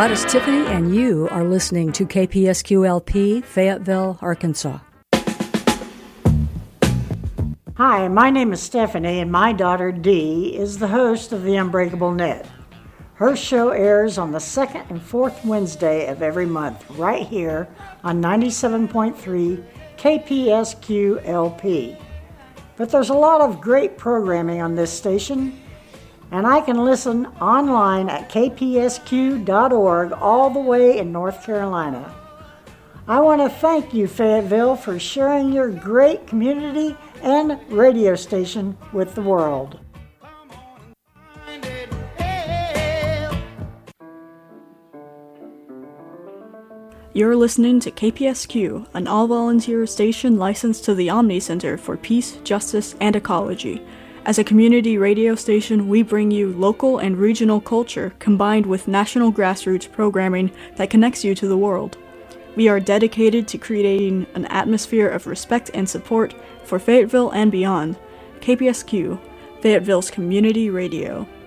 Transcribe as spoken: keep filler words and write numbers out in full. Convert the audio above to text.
Gladys Tiffany, and you are listening to K P S Q L P, Fayetteville, Arkansas. Hi, my name is Stephanie, and my daughter Dee is the host of The Unbreakable Net. Her show airs on the second and fourth Wednesday of every month, right here on ninety-seven point three K P S Q L P. But there's a lot of great programming on this station, and I can listen online at k p s q dot org all the way in North Carolina. I want to thank you, Fayetteville, for sharing your great community and radio station with the world. You're listening to K P S Q, an all-volunteer station licensed to the Omni Center for Peace, Justice, and Ecology. As a community radio station, we bring you local and regional culture combined with national grassroots programming that connects you to the world. We are dedicated to creating an atmosphere of respect and support for Fayetteville and beyond. K P S Q, Fayetteville's community radio.